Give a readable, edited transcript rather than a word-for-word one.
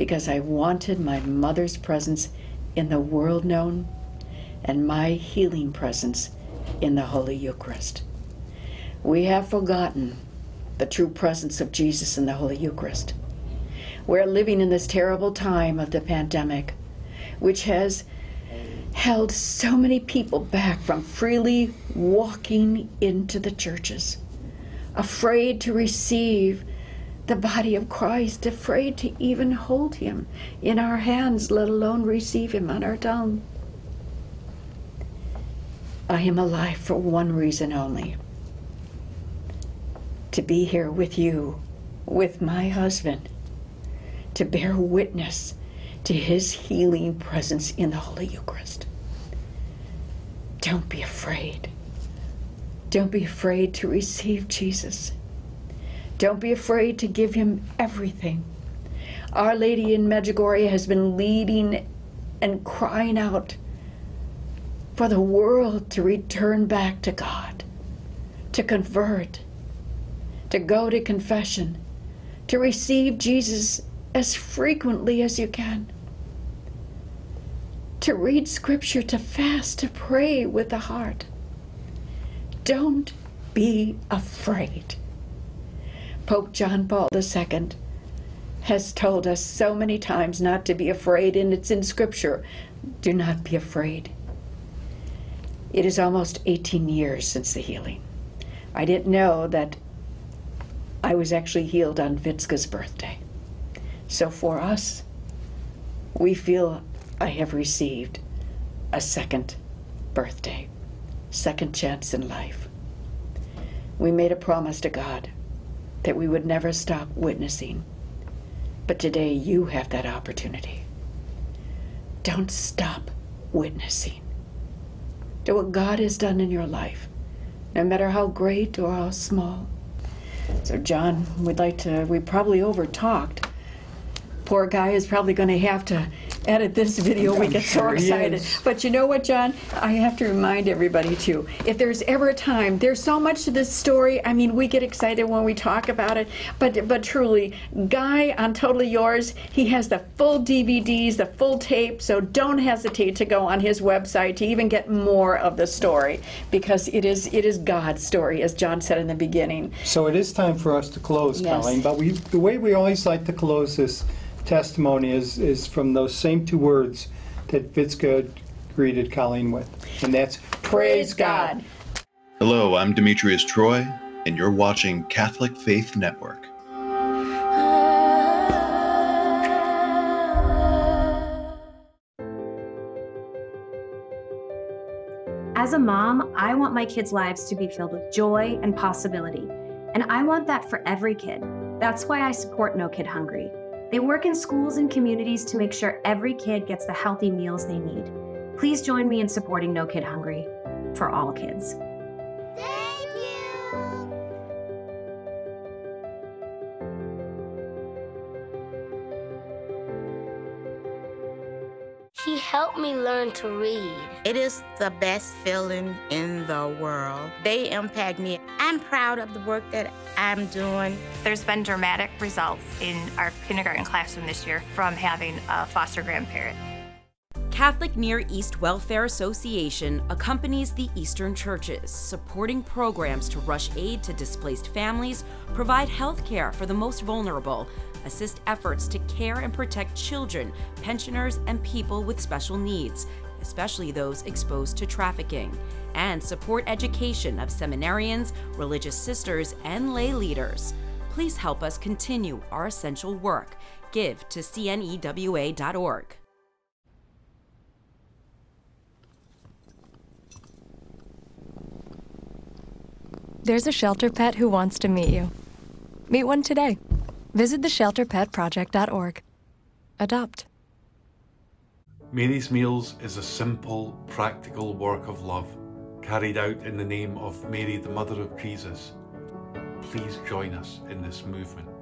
because I wanted my mother's presence in the world known and my healing presence in the Holy Eucharist. We have forgotten the true presence of Jesus in the Holy Eucharist. We're living in this terrible time of the pandemic, which has held so many people back from freely walking into the churches, afraid to receive the body of Christ, afraid to even hold him in our hands, let alone receive him on our tongue. I am alive for one reason only: to be here with you, with my husband, to bear witness to his healing presence in the Holy Eucharist. Don't be afraid. Don't be afraid to receive Jesus. Don't be afraid to give him everything. Our Lady in Medjugorje has been leading and crying out for the world to return back to God, to convert, to go to confession, to receive Jesus as frequently as you can, to read scripture, to fast, to pray with the heart. Don't be afraid. Pope John Paul II has told us so many times not to be afraid, and it's in scripture. Do not be afraid. It is almost 18 years since the healing. I didn't know that I was actually healed on Vitska's birthday. So for us, we feel I have received a second birthday, second chance in life. We made a promise to God that we would never stop witnessing. But today you have that opportunity. Don't stop witnessing to what God has done in your life, no matter how great or how small. So John, we probably over-talked. Poor guy is probably going to have to edit this video. We get so excited. But you know what, John? I have to remind everybody too, if there's ever a time, there's so much to this story. I mean, we get excited when we talk about it, but truly, Guy on Totally Yours, he has the full DVDs, the full tape, so don't hesitate to go on his website to even get more of the story, because it is God's story, as John said in the beginning. So it is time for us to close, yes. Colleen, but the way we always like to close this testimony is from those same two words that Vitska greeted Colleen with, and that's praise God. Hello, I'm Demetrius Troy, and you're watching Catholic Faith Network. As a mom, I want my kids' lives to be filled with joy and possibility, and I want that for every kid. That's why I support No Kid Hungry. They work in schools and communities to make sure every kid gets the healthy meals they need. Please join me in supporting No Kid Hungry for all kids. Thank you! He helped me learn to read. It is the best feeling in the world. They impact me. I'm proud of the work that I'm doing. There's been dramatic results in our kindergarten classroom this year from having a foster grandparent. Catholic Near East Welfare Association accompanies the Eastern churches, supporting programs to rush aid to displaced families, provide health care for the most vulnerable, assist efforts to care and protect children, pensioners, and people with special needs, especially those exposed to trafficking, and support education of seminarians, religious sisters, and lay leaders. Please help us continue our essential work. Give to cnewa.org. There's a shelter pet who wants to meet you. Meet one today. Visit theshelterpetproject.org. Adopt. Mary's Meals is a simple, practical work of love carried out in the name of Mary, the Mother of Jesus. Please join us in this movement.